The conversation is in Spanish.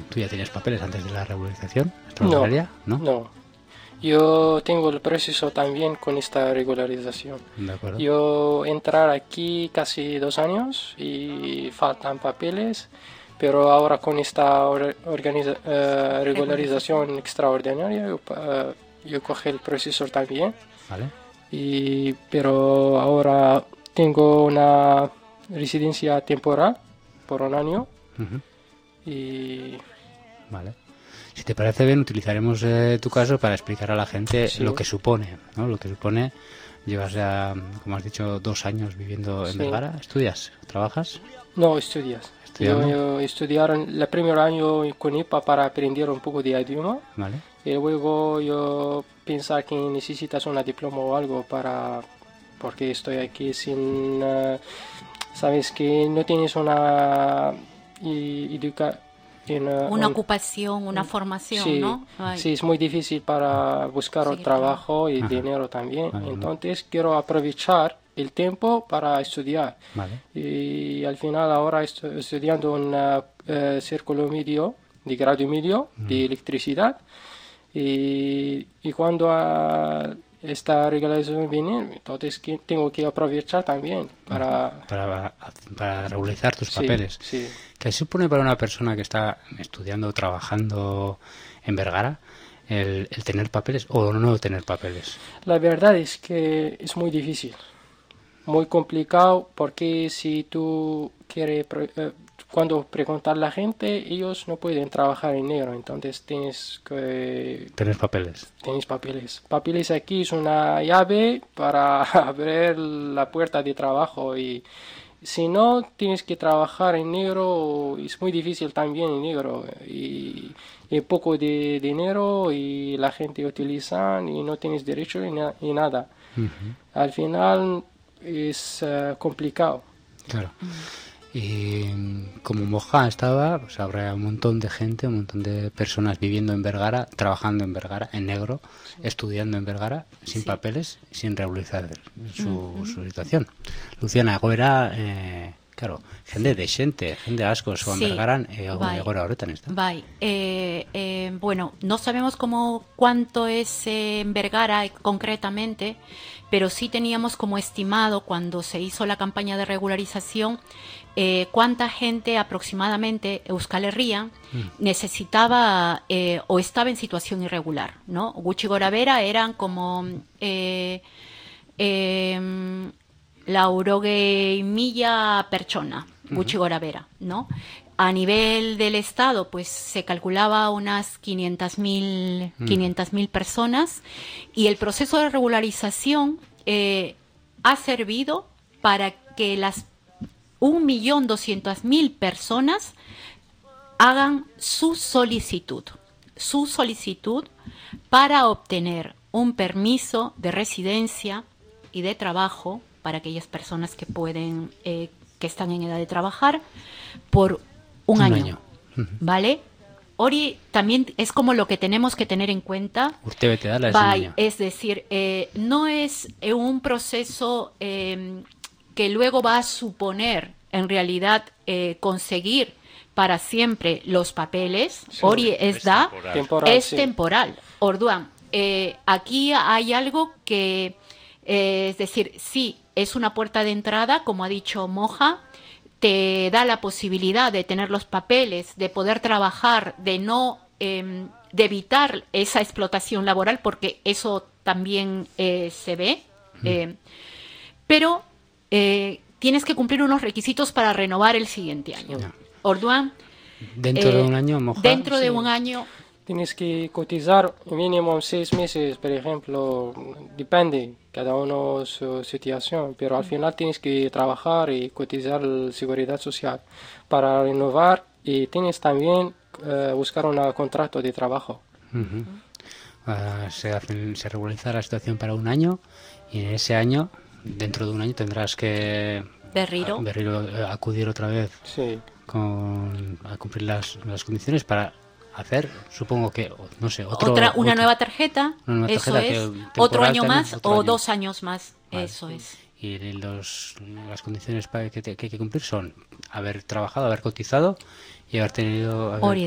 ¿Tú ya tenías papeles antes de la regularización extraordinaria? No. Yo tengo el proceso también con esta regularización. De acuerdo. Yo entrar aquí casi 2 años y faltan papeles, pero ahora con esta regularización extraordinaria yo cogí el proceso también. Vale. Pero ahora tengo una residencia temporal por 1 año. Y vale. Si te parece bien, utilizaremos tu caso para explicar a la gente lo que supone, ¿no? Lo que supone. Llevas ya, como has dicho, 2 años viviendo en Vergara. ¿Estudias? ¿Trabajas? No, estudias. Yo estudiar el primer año con IPA para aprender un poco de idioma. Vale. Y luego yo pensar que necesitas un diploma o algo porque estoy aquí sin... sabes que no tienes una una ocupación, una formación, sí, ¿no? Sí, es muy difícil para buscar trabajo y dinero también. Entonces quiero aprovechar el tiempo para estudiar. Vale. Y al final ahora estoy estudiando un círculo medio, de grado medio, de electricidad. Y cuando esta regularización viene, entonces tengo que aprovechar también para regularizar tus papeles. Sí. ¿Qué supone para una persona que está estudiando o trabajando en Vergara el tener papeles o no tener papeles? La verdad es que es muy difícil, muy complicado, porque si tú quieres... cuando preguntar a la gente, ellos no pueden trabajar en negro, entonces tienes que... Tener papeles. Tienes papeles. Papeles aquí es una llave para abrir la puerta de trabajo, y si no tienes que trabajar en negro, es muy difícil también en negro, y poco de dinero y la gente utiliza y no tienes derecho y nada. Al final es complicado. Claro. Y como Moja estaba, pues habrá un montón de gente, un montón de personas viviendo en Vergara, trabajando en Vergara, en negro, estudiando en Vergara, sin papeles, sin regularizar su situación. Luciana, agora, claro, gente decente, gente asko, en Vergara, agora horretan, ¿está? Bueno, no sabemos cuánto es en Vergara concretamente, pero sí teníamos como estimado, cuando se hizo la campaña de regularización, cuánta gente aproximadamente Euskal Herria necesitaba o estaba en situación irregular, ¿no? Gutxi gorabehera eran como 90.000 pertsona, gutxi gorabehera, ¿no? A nivel del Estado, pues se calculaba unas 500.000 personas, y el proceso de regularización ha servido para que las 1.200.000 personas hagan su solicitud para obtener un permiso de residencia y de trabajo para aquellas personas que pueden, que están en edad de trabajar, por un año. ¿Vale? Ori también es como lo que tenemos que tener en cuenta. Es decir, no es un proceso que luego va a suponer en realidad conseguir para siempre los papeles. Ori es temporal. Orduan, aquí hay algo que, es decir, sí, es una puerta de entrada, como ha dicho Moja, te da la posibilidad de tener los papeles, de poder trabajar, de no de evitar esa explotación laboral, porque eso también se ve, pero tienes que cumplir unos requisitos para renovar el siguiente año. Orduan, dentro de un año, Moja, dentro de un año tienes que cotizar mínimo 6 meses, por ejemplo, depende cada uno su situación, pero al final tienes que trabajar y cotizar la seguridad social para renovar, y tienes también buscar un contrato de trabajo. Se regulariza la situación para un año, y en ese año, dentro de un año, tendrás que acudir otra vez a cumplir las condiciones para hacer, supongo que, no sé, una nueva tarjeta, eso es, otro año más o 2 años más, vale. Eso es. Y las condiciones que hay que cumplir son haber trabajado, haber cotizado y haber tenido...